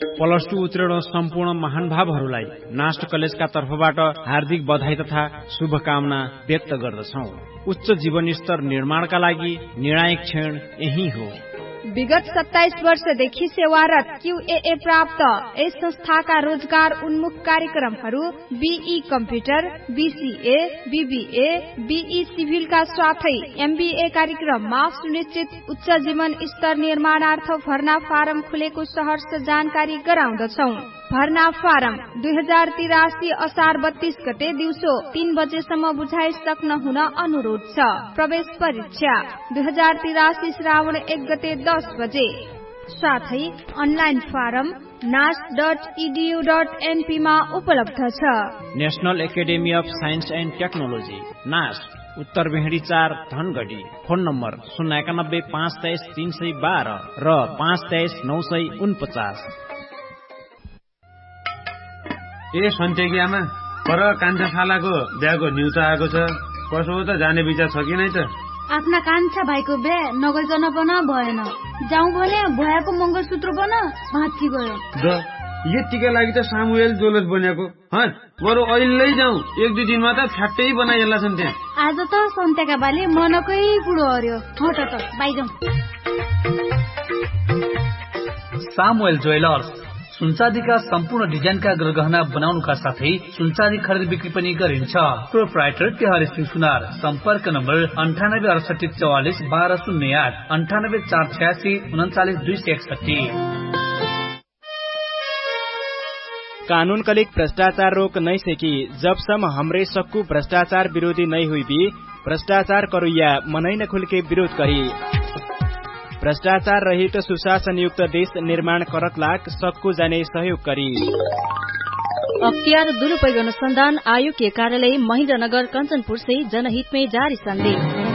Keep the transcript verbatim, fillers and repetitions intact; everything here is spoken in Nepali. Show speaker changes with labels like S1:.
S1: प्लस टू उत्तीर्ण सम्पूर्ण महानुभावहरूलाई नास्ट कलेजका तर्फबाट हार्दिक बधाई तथा शुभकामना व्यक्त गर्दछौ। उच्च जीवन स्तर निर्माणका लागि निर्णायक क्षण यही हो।
S2: विगत सत्ताइस वर्षदेखि सेवारत क्यूएए प्राप्त यस संस्थाका रोजगार उन्मुख कार्यक्रमहरू be computer, BCA, BBA, be सिभिलका साथै एमबीए कार्यक्रममा सुनिश्चित उच्च जीवन स्तर निर्माणार्थ भर्ना फारम खुलेको सहर्ष जानकारी गराउँदछौ। भर्ना फारम दुई हजार तिरासी असार बत्तीस गते दिउँसो तीन बजेसम्म बुझाइ सक्न हुन अनुरोध छ। प्रवेश परीक्षा दुई हजार तिरासी श्रावण एक गते दस बजे। साथै online form नास्ट dot edu dot NP मा उपलब्ध छ।
S1: National academy of science and technology नास्ट, उत्तर भेडी चार धनगढी। फोन नम्बर शून्य एकानब्बे पाँच तेइस तीन सय बाह्र र पाँच तेइस नौ सय उनपचास।
S3: ए सन्तेकी आमा, पर कान्छा खालाको बिहाको न्युता आएको छ। कसो त जाने विचार छ कि नै त?
S4: आफ्ना कान्छा भाइको बिहा नगरिकन पन भएन। जाउँ भने भयाको मंगलसूत्र पन भाँच्ची गयो।
S3: द यतिका लागि त सामुएल जोलस बनेको। हँ बरु अहिले जाउँ, एक दुई दिनमा त फ्याट्टै बनाइएला छन् त्यहाँ।
S4: आज त सन्तेका बाले मनकै कुरो हर्यो। हट त बाइजाउँ।
S5: सामुएल ज्वेलर्स सुनचाँदीका सम्पूर्ण डिजाइनका गरगहना बनाउनुका साथै सुनचाँदी खरिद बिक्री पनि गरिन्छ। प्रोप्राइटर तिहारी सिंह सुनार। सम्पर्क नम्बर अन्ठानब्बे अडसठी चौवालिस बाह्र शून्य आठ अन्ठानब्बे चार छयासी उन्चालिस दुई सय एकसठी।
S6: कानून कलिक भ्रष्टाचार रोक नहीं सकी जबसम्म हमरे सक्कू भ्रष्टाचार विरोधी नहीं हुई भी भ्रष्टाचार करुया मनै न खुल के विरोध करी। भ्रष्टाचार रहित सुशासन युक्त देश निर्माण करक लाग सक्कू जाने सहयोग करी।
S7: अख्तियार दुरुपयोग अनुसंधान आयोग के कार्यालय महेन्द्रनगर कंचनपुर से जनहित में जारी संदेश।